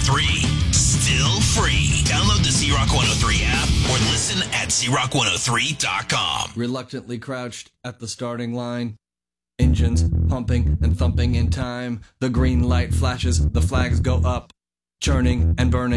103. Still free. Download the Z-Rock 103 app or listen at zrock103.com. Reluctantly crouched at the starting line. Engines pumping and thumping in time. The green light flashes, the flags go up. Churning and burning.